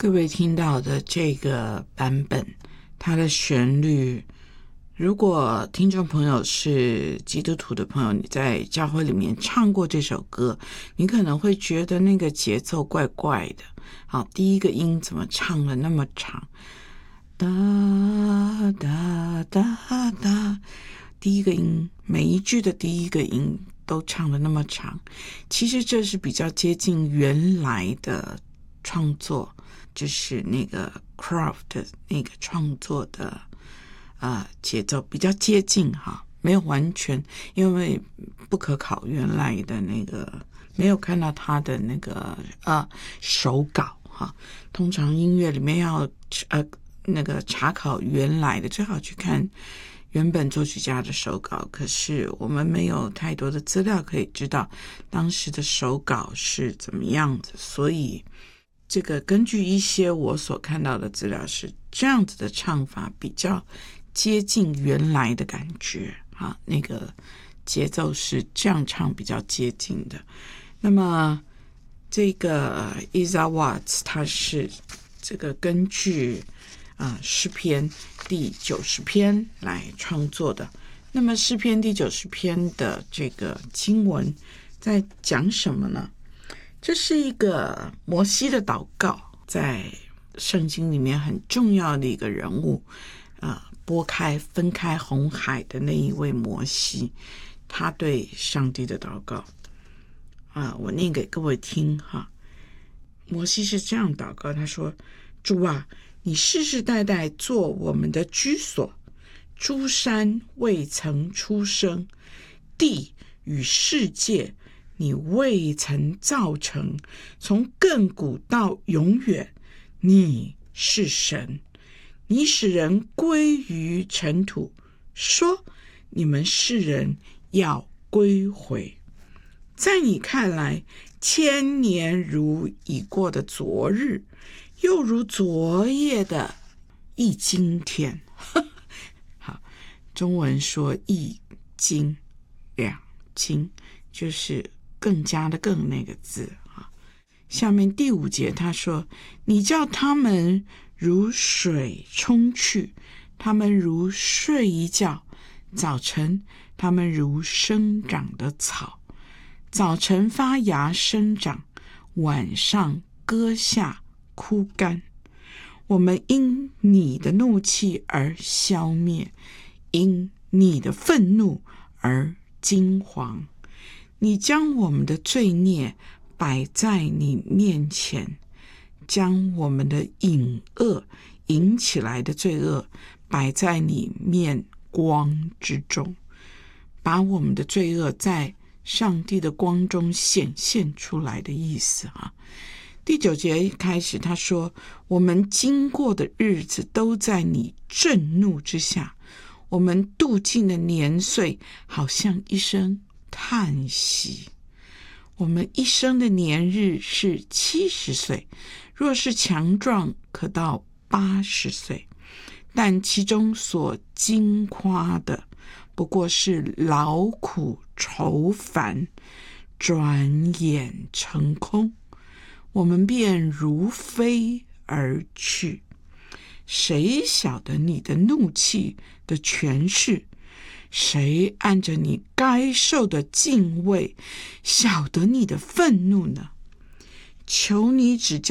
各位听到的这个版本，它的旋律，如果听众朋友是基督徒的朋友，你在教会里面唱过这首歌，你可能会觉得那个节奏怪怪的。好，第一个音怎么唱了那么长？哒哒哒哒，第一个音，每一句的第一个音都唱了那么长。其实这是比较接近原来的创作，就是那个 Croft 的那个创作的节奏比较接近哈，没有完全，因为不可考原来的那个，没有看到他的那个手稿哈。通常音乐里面要那个查考原来的，最好去看原本作曲家的手稿，可是我们没有太多的资料可以知道当时的手稿是怎么样子，所以这个根据一些我所看到的资料是这样子的唱法比较接近原来的感觉啊，那个节奏是这样唱比较接近的。那么这个 Isaiah Watts 他是这个根据诗篇第90篇来创作的。那么诗篇第90篇的这个经文在讲什么呢？这是一个摩西的祷告，在圣经里面很重要的一个人物，分开红海的那一位摩西，他对上帝的祷告我念给各位听哈。摩西是这样祷告，他说：主啊，你世世代代做我们的居所，诸山未曾出生，地与世界你未曾造成，从亘古到永远，你是神。你使人归于尘土，说你们世人要归回。在你看来，千年如已过的昨日，又如昨夜的一今天。好，中文说一今两今，就是更加的更那个字啊。下面第5节他说：你叫他们如水冲去，他们如睡一觉，早晨他们如生长的草，早晨发芽生长，晚上割下枯干。我们因你的怒气而消灭，因你的愤怒而惊惶。你将我们的罪孽摆在你面前，将我们的引起来的罪恶摆在你面光之中，把我们的罪恶在上帝的光中显现出来的意思啊。第9节开始他说：我们经过的日子都在你震怒之下，我们度尽的年岁好像一声叹息。我们一生的年日是70岁，若是强壮可到80岁，但其中所经夸的不过是劳苦愁烦，转眼成空，我们便如飞而去。谁晓得你的怒气的权势？谁按着你该受的敬畏晓得你的愤怒呢？求你指教